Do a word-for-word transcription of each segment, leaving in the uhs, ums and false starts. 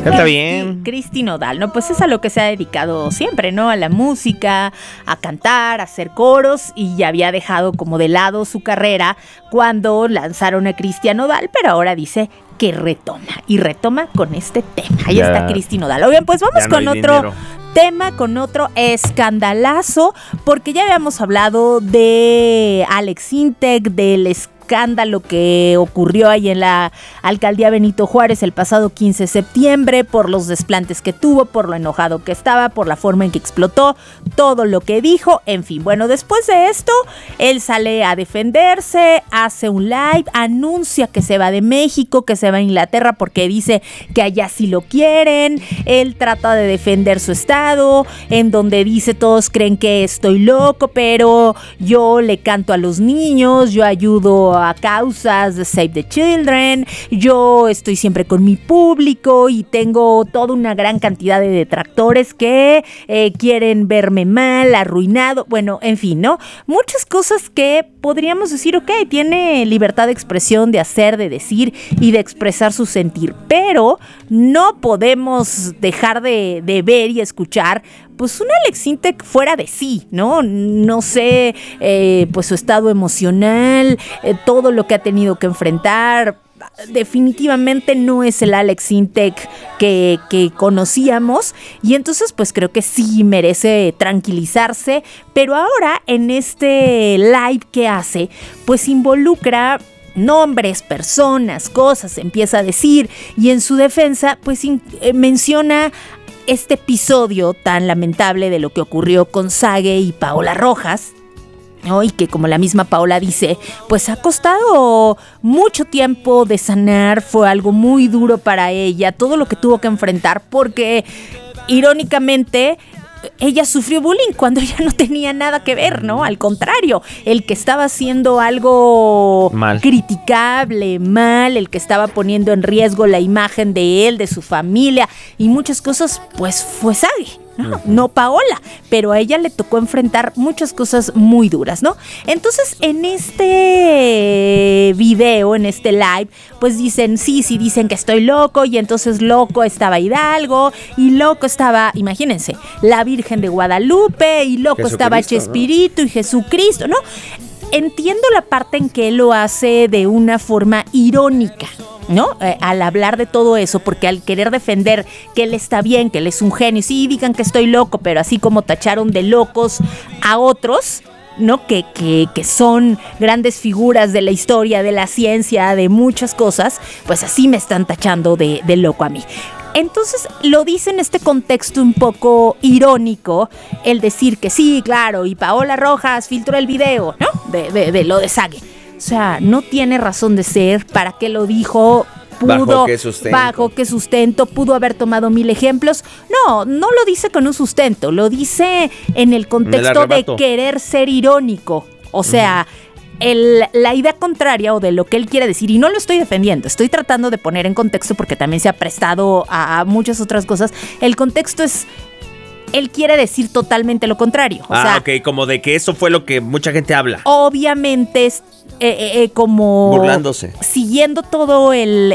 dijo Está bien. Cristi Nodal, ¿no? Pues es a lo que se ha dedicado siempre, ¿no? A la música, a cantar, a hacer coros, y ya había dejado como de lado su carrera cuando lanzaron a Cristian Nodal, pero ahora dice que retoma, y retoma con este tema. Ahí Ya. está Cristi Nodal. Oigan, pues vamos Ya no con hay otro dinero. tema, con otro escandalazo, porque ya habíamos hablado de Alex Intec, del escándalo que ocurrió ahí en la alcaldía Benito Juárez el pasado quince de septiembre, por los desplantes que tuvo, por lo enojado que estaba, por la forma en que explotó, todo lo que dijo, en fin. Bueno, después de esto, él sale a defenderse, hace un live, anuncia que se va de México, que se va a Inglaterra porque dice que allá sí lo quieren. Él trata de defender su estado, en donde dice: todos creen que estoy loco, pero yo le canto a los niños, yo ayudo a causas de Save the Children, yo estoy siempre con mi público y tengo toda una gran cantidad de detractores que eh, quieren verme mal, arruinado, bueno, en fin, ¿no? Muchas cosas que podríamos decir, ok, tiene libertad de expresión, de hacer, de decir y de expresar su sentir, pero no podemos dejar de, de ver y escuchar pues un Alex Intec fuera de sí, ¿no? No sé, eh, pues su estado emocional, eh, todo lo que ha tenido que enfrentar. Definitivamente no es el Alex Intec que, que conocíamos, y entonces pues creo que sí merece tranquilizarse, pero ahora en este live que hace, pues involucra nombres, personas, cosas, empieza a decir, y en su defensa pues in, eh, menciona este episodio tan lamentable de lo que ocurrió con Sage y Paola Rojas, ¿no? Y que, como la misma Paola dice, pues ha costado mucho tiempo de sanar, fue algo muy duro para ella, todo lo que tuvo que enfrentar, porque irónicamente ella sufrió bullying cuando ella no tenía nada que ver, ¿no? Al contrario, el que estaba haciendo algo mal, criticable, mal, el que estaba poniendo en riesgo la imagen de él, de su familia y muchas cosas, pues fue Sage, ¿no? No Paola, pero a ella le tocó enfrentar muchas cosas muy duras, ¿no? Entonces, en este video, en este live, pues dicen, sí, sí, dicen que estoy loco, y entonces loco estaba Hidalgo, y loco estaba, imagínense, la Virgen de Guadalupe, y loco estaba Chespirito, ¿no? Y Jesucristo, ¿no? Entiendo la parte en que él lo hace de una forma irónica, ¿no? Eh, al hablar de todo eso, porque al querer defender que él está bien, que él es un genio, sí, digan que estoy loco, pero así como tacharon de locos a otros, ¿no? Que, que, que son grandes figuras de la historia, de la ciencia, de muchas cosas, pues así me están tachando de, de loco a mí. Entonces lo dice en este contexto un poco irónico, el decir que sí, claro, y Paola Rojas filtró el video, ¿no? De, de, de lo de Sage. O sea, no tiene razón de ser. ¿Para qué lo dijo? Pudo, ¿Bajo qué sustento? Bajo qué sustento, pudo haber tomado mil ejemplos. No, no lo dice con un sustento, lo dice en el contexto de querer ser irónico. O sea, uh-huh. el, la idea contraria o de lo que él quiere decir, y no lo estoy defendiendo, estoy tratando de poner en contexto porque también se ha prestado a, a muchas otras cosas. El contexto es... él quiere decir totalmente lo contrario. O ah, sea, ok, como de que eso fue lo que mucha gente habla. Obviamente es eh, eh, eh, como... burlándose. Siguiendo todo el,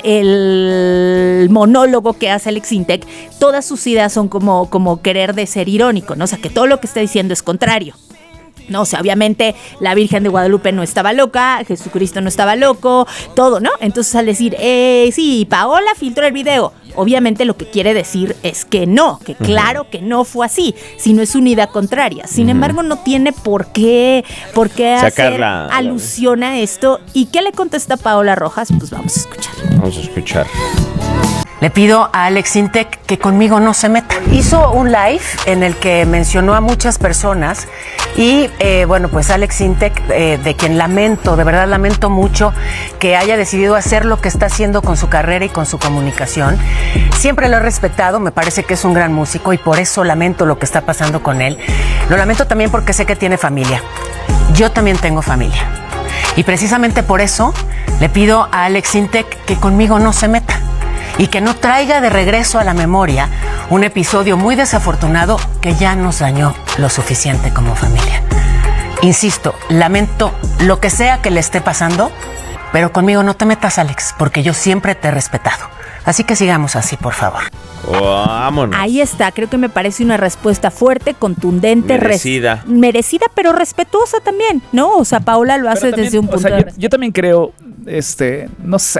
el monólogo que hace Alex Intec, todas sus ideas son como, como querer de ser irónico, ¿no? O sea, que todo lo que está diciendo es contrario. No, o sea, obviamente la Virgen de Guadalupe no estaba loca, Jesucristo no estaba loco, todo, ¿no? Entonces al decir, eh, sí, Paola filtró el video, obviamente lo que quiere decir es que no, que claro uh-huh. que no fue así, sino es una idea contraria. Sin uh-huh. embargo, no tiene por qué, por qué hacer la, alusión a esto. ¿Y qué le contesta Paola Rojas? Pues vamos a escuchar. Vamos a escuchar. Le pido a Alex Intec que conmigo no se meta. Hizo un live en el que mencionó a muchas personas y, eh, bueno, pues Alex Intec, eh, de quien lamento, de verdad lamento mucho que haya decidido hacer lo que está haciendo con su carrera y con su comunicación. Siempre lo he respetado, me parece que es un gran músico y por eso lamento lo que está pasando con él. Lo lamento también porque sé que tiene familia. Yo también tengo familia. Y precisamente por eso le pido a Alex Intec que conmigo no se meta. Y que no traiga de regreso a la memoria un episodio muy desafortunado que ya nos dañó lo suficiente como familia. Insisto, lamento lo que sea que le esté pasando, pero conmigo no te metas, Alex, porque yo siempre te he respetado. Así que sigamos así, por favor. Vámonos. Ahí está, creo que me parece una respuesta fuerte, contundente, Merecida. res- merecida, pero respetuosa también, ¿no? O sea, Paola lo hace Pero también, desde un o punto sea, de yo, vista. yo también creo, este, no sé,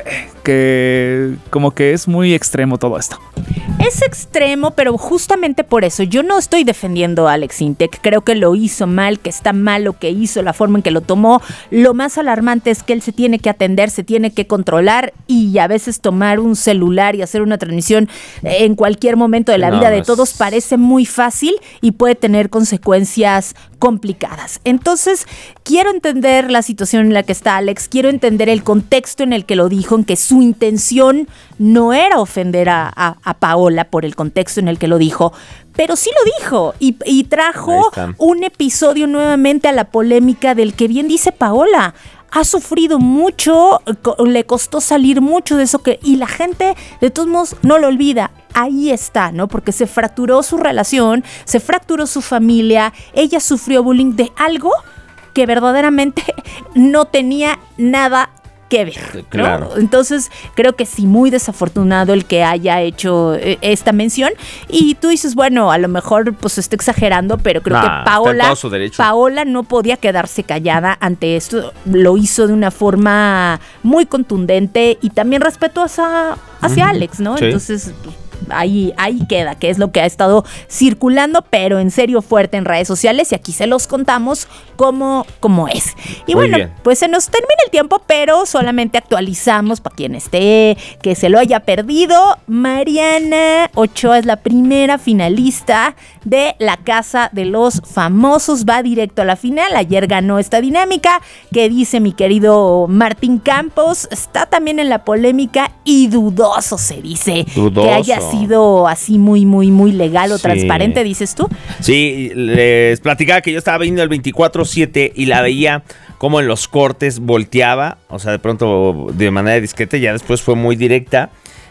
que como que es muy extremo todo esto. Es extremo, pero justamente por eso yo no estoy defendiendo a Alex Intec. Creo que lo hizo mal, que está mal lo que hizo, la forma en que lo tomó. Lo más alarmante es que él se tiene que atender, se tiene que controlar y a veces tomar un celular y hacer una transmisión en cualquier momento de la No, vida no de es- todos parece muy fácil y puede tener consecuencias complicadas. Entonces, quiero entender la situación en la que está Alex, quiero entender el contexto en el que lo dijo, en que su intención no era ofender a, a, a Paola por el contexto en el que lo dijo, pero sí lo dijo y, y Ahí trajo está. un episodio nuevamente a la polémica del que bien dice Paola. Ha sufrido mucho, co- le costó salir mucho de eso que y la gente de todos modos no lo olvida. Ahí está, ¿no? Porque se fracturó su relación, se fracturó su familia, ella sufrió bullying de algo que verdaderamente no tenía nada que ver, ¿no? Claro. Entonces, creo que sí, muy desafortunado el que haya hecho eh, esta mención. Y tú dices, bueno, a lo mejor pues está exagerando, pero creo Nah, que está en Paola, todo su derecho. Paola no podía quedarse callada ante esto. Lo hizo de una forma muy contundente y también respetuosa hacia Ujú, Alex, ¿no? sí. Entonces, pues, ahí, ahí queda, que es lo que ha estado circulando, pero en serio fuerte en redes sociales y aquí se los contamos como, como es. Y Muy bueno, bien. pues se nos termina el tiempo, pero solamente actualizamos para quien esté, que se lo haya perdido. Mariana Ochoa es la primera finalista de La Casa de los Famosos, va directo a la final. Ayer ganó esta dinámica que dice mi querido Martín Campos, está también en la polémica y dudoso se dice Dudoso. que haya sido así muy, muy, muy legal o Sí. transparente, dices tú. Sí, les platicaba que yo estaba viendo el veinticuatro siete y la veía como en los cortes volteaba, o sea, de pronto de manera discreta, ya después fue muy directa.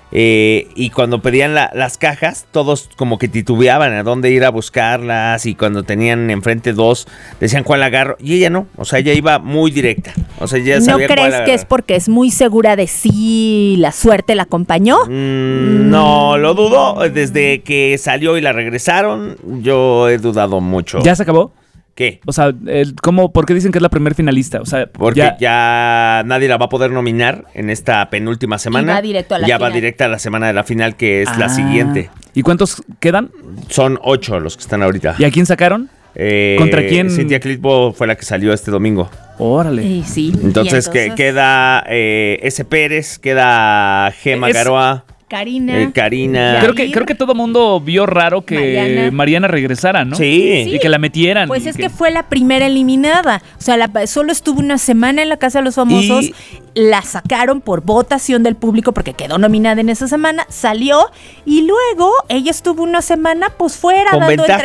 Eh, y cuando pedían la- las cajas, todos como que titubeaban a dónde ir a buscarlas. Y cuando tenían enfrente dos, decían cuál agarro. Y ella no, o sea, ella iba muy directa. O sea, ella ¿No sabía cuál crees que agarrar. es porque es muy segura de sí la suerte la acompañó? Mm, no, lo dudo. Desde que salió y la regresaron, yo he dudado mucho. ¿Ya se acabó? ¿Qué? O sea, el, ¿cómo, ¿por qué dicen que es la primer finalista? O sea, Porque ya, ya... nadie la va a poder nominar en esta penúltima semana. va directo a la ya va final. directa a la semana de la final, que es la Ah. siguiente. ¿Y cuántos quedan? Son ocho los que están ahorita. ¿Y a quién sacaron? Eh, ¿Contra quién? Cintia Clitbo fue la que salió este domingo. Órale. Y sí. Entonces, y que queda eh, S. Pérez, queda Gema Es- Garoa, Karina. eh, Karina. Ya. Creo que, Yair. creo que todo mundo vio raro que Mariana. Mariana, regresara, ¿no? Sí. Y que la metieran. Pues y es que fue la primera eliminada. O sea, la- solo estuvo una semana en la Casa de los Famosos. Y- La sacaron por votación del público porque quedó nominada en esa semana. Salió y luego ella estuvo una semana pues fuera Con dando ventaja